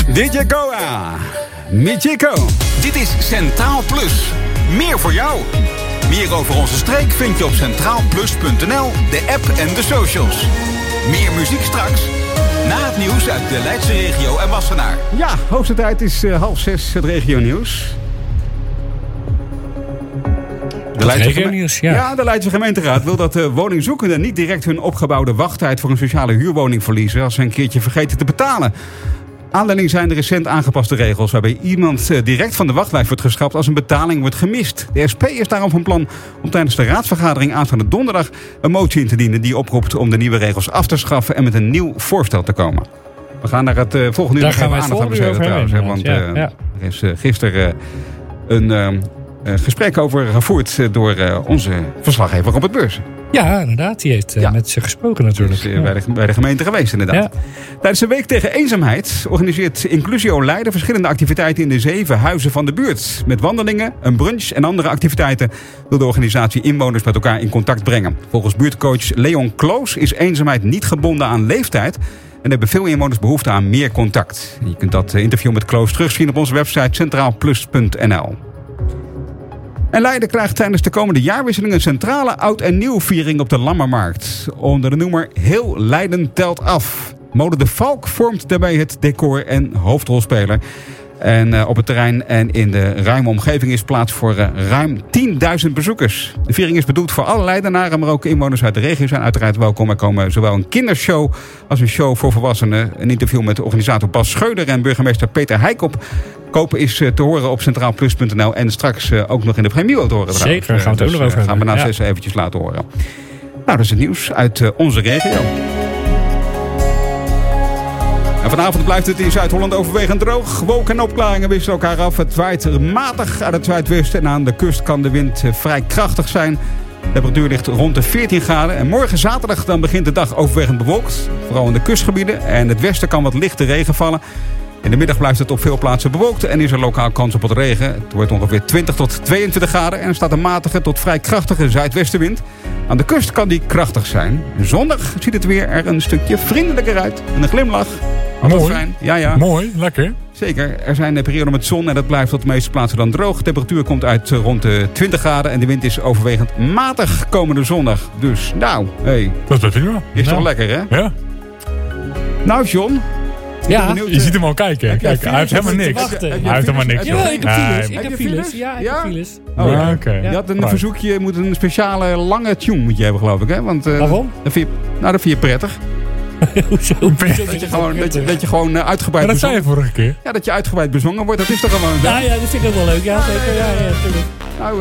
DJ Goa. Michiko. Dit is Centraal Plus. Meer voor jou. Meer over onze streek vind je op centraalplus.nl, de app en de socials. Meer muziek straks. Na het nieuws uit de Leidse regio en Wassenaar. Ja, hoogste tijd is 5:30 het regionieuws. De Leidse gemeenteraad wil dat de woningzoekenden niet direct hun opgebouwde wachttijd voor een sociale huurwoning verliezen als ze een keertje vergeten te betalen. Aanleiding zijn de recent aangepaste regels waarbij iemand direct van de wachtlijst wordt geschrapt als een betaling wordt gemist. De SP is daarom van plan om tijdens de raadsvergadering aanstaande donderdag een motie in te dienen die oproept om de nieuwe regels af te schaffen en met een nieuw voorstel te komen. We gaan naar het volgende uur even aandacht aan besteden trouwens. Want er is gisteren een gesprek over gevoerd door onze verslaggever Robert Beurs. Ja, inderdaad. Die heeft met ze gesproken natuurlijk. Is bij de gemeente geweest inderdaad. Ja. Tijdens de week tegen eenzaamheid organiseert Inclusio Leiden verschillende activiteiten in de 7 huizen van de buurt. Met wandelingen, een brunch en andere activiteiten wil de organisatie inwoners met elkaar in contact brengen. Volgens buurtcoach Leon Kloos is eenzaamheid niet gebonden aan leeftijd. En hebben veel inwoners behoefte aan meer contact. Je kunt dat interview met Kloos terugzien op onze website centraalplus.nl. En Leiden krijgt tijdens de komende jaarwisseling een centrale oud- en nieuwviering op de Lammermarkt. Onder de noemer Heel Leiden telt af. Molen de Valk vormt daarbij het decor en hoofdrolspeler. En op het terrein en in de ruime omgeving is plaats voor ruim 10.000 bezoekers. De viering is bedoeld voor alle Leidenaren, maar ook inwoners uit de regio zijn uiteraard welkom. Er komen zowel een kindershow als een show voor volwassenen. Een interview met organisator Bas Scheuder en burgemeester Peter Heikop. Kopen is te horen op centraalplus.nl en straks ook nog in de Premio te horen. Zeker, daar gaan we het ook nog over hebben. Gaan we na 6 eventjes laten horen. Nou, dat is het nieuws uit onze regio. En vanavond blijft het in Zuid-Holland overwegend droog. Wolken en opklaringen wisselen elkaar af. Het waait matig uit het zuidwesten en aan de kust kan de wind vrij krachtig zijn. De temperatuur ligt rond de 14 graden. En morgen zaterdag dan begint de dag overwegend bewolkt. Vooral in de kustgebieden. En het westen kan wat lichte regen vallen. In de middag blijft het op veel plaatsen bewolkt en is er lokaal kans op wat regen. Het wordt ongeveer 20 tot 22 graden en er staat een matige tot vrij krachtige zuidwestenwind. Aan de kust kan die krachtig zijn. Zondag ziet het weer er een stukje vriendelijker uit. En een glimlach. Mooi. Fijn. Ja. Mooi, lekker. Zeker. Er zijn perioden met zon en dat blijft op de meeste plaatsen dan droog. De temperatuur komt uit rond de 20 graden en de wind is overwegend matig komende zondag. Dus nou, dat is prima. Is toch lekker, hè? Ja. Nou, John. Ja. Je ziet hem al kijken. Kijk, hij heeft helemaal niks. Hij heeft helemaal niks. Ja, ik heb files. Ja, ik heb files. Oh, oké. Je had een verzoekje, je moet een speciale lange tune moet je hebben, geloof ik, hè? Want, waarom? Dat vind je prettig. Hoezo? Dat je gewoon uitgebreid dat zei je vorige keer. Ja, dat je uitgebreid bezongen wordt, dat is toch gewoon... Ja, dat vind ik ook wel leuk. Ja, zeker. Ja, natuurlijk. Nou,